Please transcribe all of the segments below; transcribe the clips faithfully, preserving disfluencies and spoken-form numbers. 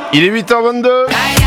Il est huit heures vingt-deux.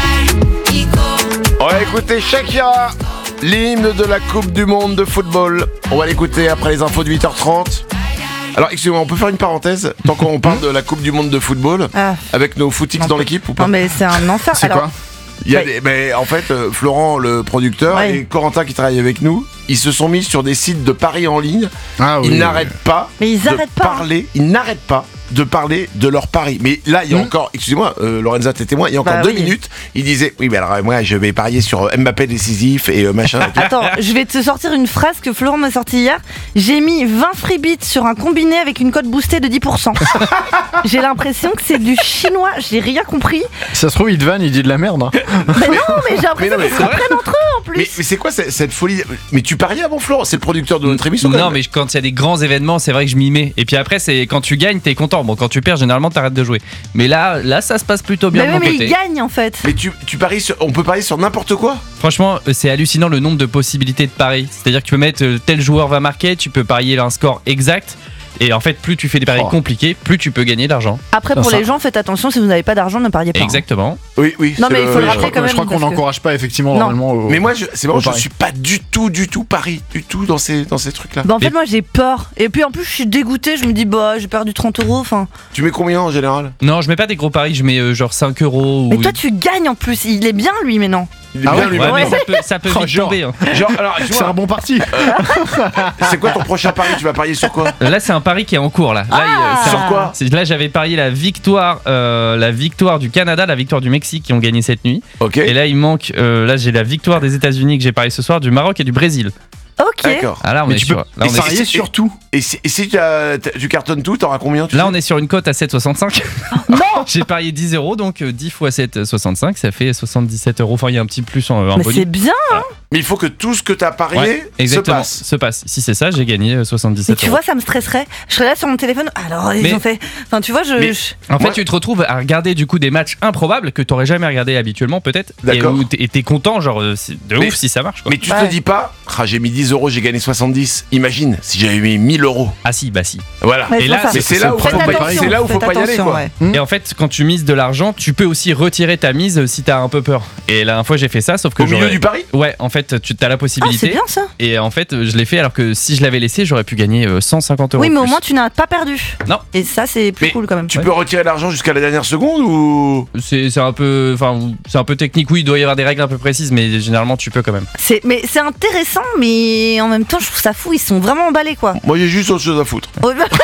On va écouter Shakira, l'hymne de la Coupe du Monde de football. On va l'écouter après les infos de huit heures trente. Alors, excusez-moi, on peut faire une parenthèse tant qu'on parle de la Coupe du Monde de football ah. avec nos footix dans l'équipe ou pas? Non, mais c'est un enfer. C'est Alors... quoi? Il y a ouais. des, mais en fait, euh, Florent, le producteur, ouais. et Corentin qui travaille avec nous, ils se sont mis sur des sites de paris en ligne. Ah, oui, ils oui, n'arrêtent oui. pas mais ils de arrêtent pas, parler. Hein. Ils n'arrêtent pas de parler de leur paris. Mais là, il y a mmh. encore, excusez-moi, euh, Lorenza, t'es témoin, il y a encore bah, deux oui. minutes, il disait, oui, mais alors moi, je vais parier sur Mbappé décisif et euh, machin. Et Attends, je vais te sortir une phrase que Florent m'a sortie hier. J'ai mis vingt freebits sur un combiné avec une cote boostée de dix pour cent. J'ai l'impression que c'est du chinois, j'ai rien compris. Ça se trouve, il te vanne, il dit de la merde. Hein. Mais non, mais j'ai l'impression qu'ils se reprennent entre eux en plus. Mais, mais c'est quoi cette, cette folie? Mais tu pariais avant, Florent? C'est le producteur de notre émission. Non, mais quand il y a des grands événements, c'est vrai que je m'y mets. Et puis après, c'est quand tu gagnes, t'es content. Bon, quand tu perds, généralement, t'arrêtes de jouer. Mais là, là, ça se passe plutôt bien mais de mon mais côté. Mais ils gagnent en fait. Mais tu, tu paries sur, on peut parier sur n'importe quoi. Franchement, c'est hallucinant le nombre de possibilités de paris. C'est-à-dire que tu peux mettre euh, tel joueur va marquer, tu peux parier un score exact. Et en fait, plus tu fais des paris oh. compliqués, plus tu peux gagner d'argent. Après, pour ça. les gens, faites attention, si vous n'avez pas d'argent, ne pariez pas. Exactement. Hein. Oui, oui. Non, mais il faut euh, le rappeler quand même. Je crois qu'on n'encourage que... pas effectivement non. normalement. Au... Mais moi, je, c'est bon, je suis pas du tout, du tout pari, du tout dans ces, dans ces trucs-là. Bah en fait, mais... moi, j'ai peur. Et puis en plus, je suis dégoûtée. Je me dis, bah, j'ai perdu trente euros. Enfin. Tu mets combien en général? Non, je mets pas des gros paris, je mets euh, genre cinq euros. Mais ou... toi, tu gagnes en plus. Il est bien, lui, mais non. Il est ah bien, ouais, lui, ouais, ouais. mais ça peut, ça peut oh, vite genre, tomber. Hein. Genre, alors, c'est un bon parti. Euh, c'est quoi ton prochain pari? Tu vas parier sur quoi? Là, c'est un pari qui est en cours. Là, là, ah, il, sur quoi? Là, j'avais parié la victoire, euh, la victoire du Canada, la victoire du Mexique qui ont gagné cette nuit. Okay. Et là, il manque. Euh, là, j'ai la victoire des États-Unis que j'ai parié ce soir, du Maroc et du Brésil. Ok. D'accord. Ah là, on mais est tu sur. Peux là, on parier est sur tout. Et si, et si tu, as, tu cartonnes tout, t'auras combien tu Là, sais on est sur une cote à sept virgule soixante-cinq. Non. J'ai parié dix euros, donc dix fois sept virgule soixante-cinq, ça fait soixante-dix-sept euros. Enfin, il y a un petit plus en, en Mais bonus. c'est bien, hein. Mais il faut que tout ce que t'as parié ouais, se exactement, passe. se passe. Si c'est ça, j'ai gagné soixante-dix-sept mais euros. tu vois, ça me stresserait. Je serais là sur mon téléphone. Alors, ils mais, ont fait. Enfin, tu vois, je. mais, je... En fait, moi, tu te retrouves à regarder du coup des matchs improbables que t'aurais jamais regardé habituellement, peut-être. D'accord. Et t'es, et t'es content, genre, c'est de mais, ouf si ça marche. Quoi. Mais tu ouais. te dis pas, ah, j'ai mis dix euros, j'ai gagné soixante-dix. Imagine si j'avais mis mille euros. Ah si, bah si. Voilà. Ouais, et là, mais c'est là où faut pas, c'est là où faut pas y aller, quoi. Ouais. Et en fait, quand tu mises de l'argent, tu peux aussi retirer ta mise si t'as un peu peur. Et la dernière fois, j'ai fait ça, sauf que au milieu du pari. Ouais, en fait, tu as la possibilité. Ah, c'est bien ça. Et en fait, je l'ai fait alors que si je l'avais laissé, j'aurais pu gagner cent cinquante euros. Oui, mais plus. au moins tu n'as pas perdu. Non. Et ça, c'est plus mais cool quand même. Tu ouais. peux retirer l'argent jusqu'à la dernière seconde ou c'est, c'est un peu, enfin, c'est un peu technique. Oui, il doit y avoir des règles un peu précises, mais généralement, tu peux quand même. C'est, mais c'est intéressant, mais en même temps, je trouve ça fou. Ils sont vraiment emballés, quoi. Moi, j'ai juste autre chose à foutre.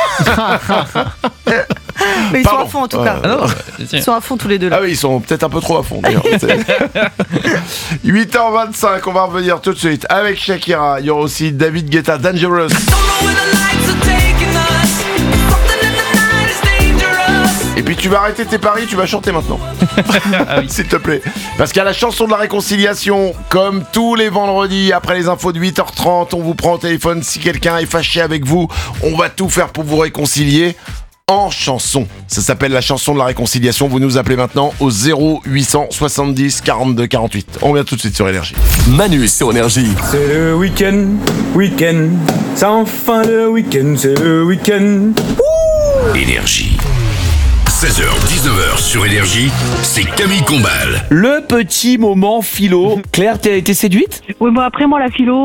Mais ils Pardon. sont à fond en tout euh, cas. Ah non, ils sont à fond tous les deux là. Ah oui, ils sont peut-être un peu trop à fond d'ailleurs. huit heures vingt-cinq, on va revenir tout de suite avec Shakira. Il y aura aussi David Guetta, Dangerous. Et puis tu vas arrêter tes paris, tu vas chanter maintenant. Ah oui. S'il te plaît. Parce qu'il y a la chanson de la réconciliation. Comme tous les vendredis, après les infos de huit heures trente, on vous prend au téléphone. Si quelqu'un est fâché avec vous, on va tout faire pour vous réconcilier. En chanson. Ça s'appelle la chanson de la réconciliation. Vous nous appelez maintenant au zéro huit cent soixante-dix quarante-deux quarante-huit. On revient tout de suite sur Énergie. Manu sur Énergie. C'est le week-end, week-end. C'est enfin le week-end, c'est le week-end. Ouh Énergie. seize heures dix-neuf heures sur Énergie, c'est Camille Combal. Le petit moment philo. Claire, t'as été séduite? Oui, bon après moi la philo,